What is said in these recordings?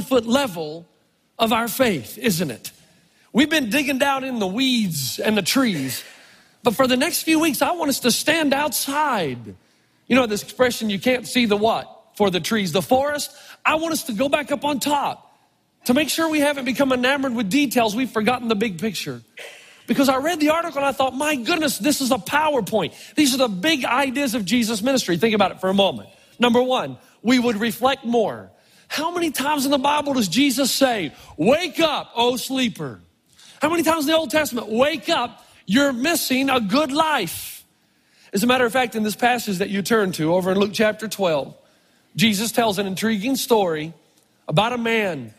comfort level of our faith, isn't it? We've been digging down in the weeds and the trees. But for the next few weeks, I want us to stand outside. You know this expression, you can't see the what for the trees, the forest. I want us to go back up on top to make sure we haven't become enamored with details. We've forgotten the big picture. Because I read the article and I thought, my goodness, this is a PowerPoint. These are the big ideas of Jesus' ministry. Think about it for a moment. Number one, we would reflect more. How many times in the Bible does Jesus say, wake up, O sleeper? How many times in the Old Testament, wake up, you're missing a good life? As a matter of fact, in this passage that you turn to over in Luke chapter 12, Jesus tells an intriguing story about a man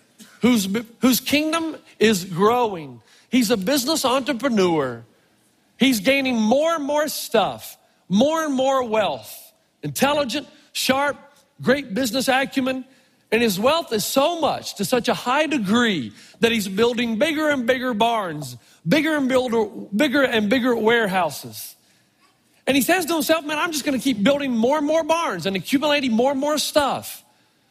whose kingdom is growing. He's a business entrepreneur. He's gaining more and more stuff, more and more wealth. Intelligent, sharp, great business acumen. And his wealth is so much, to such a high degree, that he's building bigger and bigger barns, bigger and bigger warehouses. And he says to himself, man, I'm just going to keep building more and more barns and accumulating more and more stuff.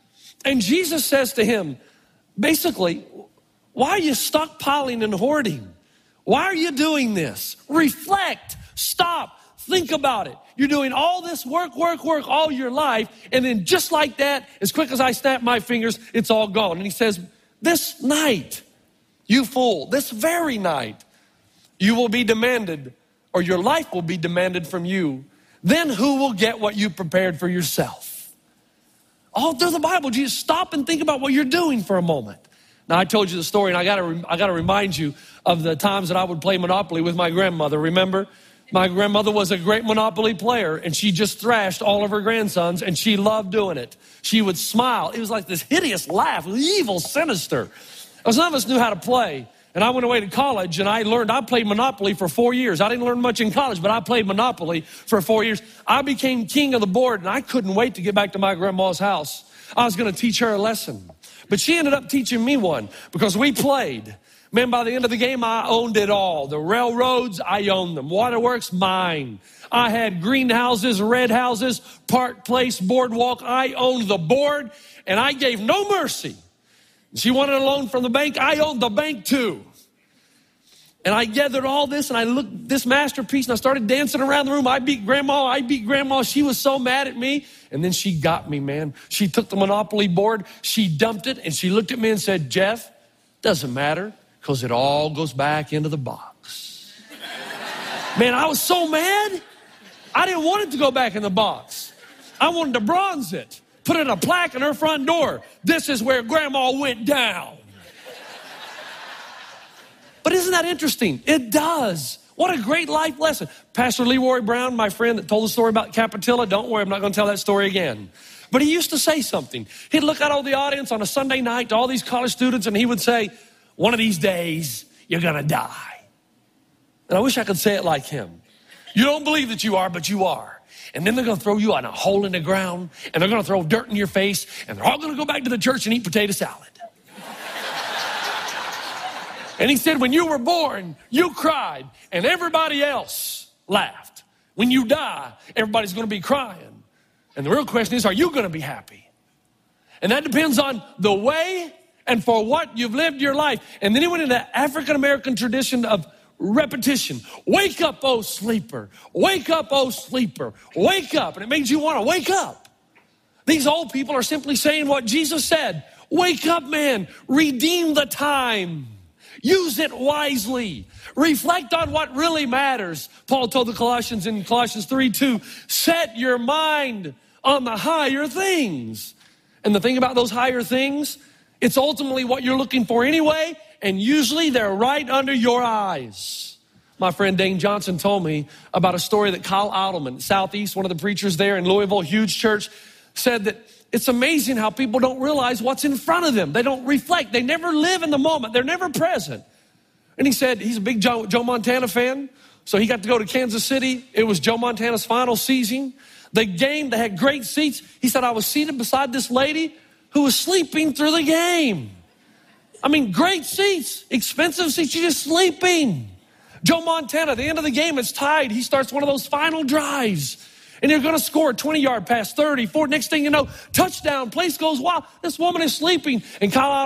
And Jesus says to him, basically, why are you stockpiling and hoarding? Why are you doing this? Reflect, stop, think about it. You're doing all this work all your life, and then just like that, as quick as I snap my fingers, it's all gone. And he says, this night, you fool, this very night, you will be demanded, or your life will be demanded from you. Then who will get what you prepared for yourself? All through the Bible, Jesus, stop and think about what you're doing for a moment. Now, I told you the story, and I got to remind you of the times that I would play Monopoly with my grandmother. Remember? My grandmother was a great Monopoly player, and she just thrashed all of her grandsons, and she loved doing it. She would smile. It was like this hideous laugh, evil, sinister. None of us knew how to play, and I went away to college, and I played Monopoly for 4 years. I didn't learn much in college, but I played Monopoly for 4 years. I became king of the board, and I couldn't wait to get back to my grandma's house. I was going to teach her a lesson. But she ended up teaching me one because we played. Man, by the end of the game, I owned it all. The railroads, I owned them. Waterworks, mine. I had greenhouses, red houses, Park Place, Boardwalk. I owned the board, and I gave no mercy. She wanted a loan from the bank. I owned the bank too. And I gathered all this, and I looked at this masterpiece, and I started dancing around the room. I beat Grandma. She was so mad at me. And then she got me, man. She took the Monopoly board, she dumped it, and she looked at me and said, Jeff, doesn't matter, because it all goes back into the box. Man, I was so mad. I didn't want it to go back in the box. I wanted to bronze it, put it in a plaque on her front door. This is where Grandma went down. But isn't that interesting? It does. What a great life lesson. Pastor Leroy Brown, my friend that told the story about Capitilla, don't worry, I'm not going to tell that story again. But he used to say something. He'd look out all the audience on a Sunday night to all these college students, and he would say, one of these days, you're going to die. And I wish I could say it like him. You don't believe that you are, but you are. And then they're going to throw you on a hole in the ground, and they're going to throw dirt in your face, and they're all going to go back to the church and eat potato salad. And he said, when you were born, you cried, and everybody else laughed. When you die, everybody's going to be crying. And the real question is, are you going to be happy? And that depends on the way and for what you've lived your life. And then he went into the African-American tradition of repetition. Wake up, oh sleeper. Wake up, oh sleeper. Wake up. And it made you want to wake up. These old people are simply saying what Jesus said. Wake up, man. Redeem the time. Use it wisely. Reflect on what really matters. Paul told the Colossians in Colossians 3:2, set your mind on the higher things. And the thing about those higher things, it's ultimately what you're looking for anyway, and usually they're right under your eyes. My friend Dane Johnson told me about a story that Kyle Eidelman, Southeast, one of the preachers there in Louisville, huge church, said that it's amazing how people don't realize what's in front of them. They don't reflect. They never live in the moment. They're never present. And he said he's a big Joe Montana fan. So he got to go to Kansas City. It was Joe Montana's final season. The game, they had great seats. He said, I was seated beside this lady who was sleeping through the game. I mean, great seats, expensive seats. She's just sleeping. Joe Montana, at the end of the game, it's tied. He starts one of those final drives. And they're going to score a 20-yard pass, 30, 40. Next thing you know, touchdown, place goes wild. This woman is sleeping. And Kyle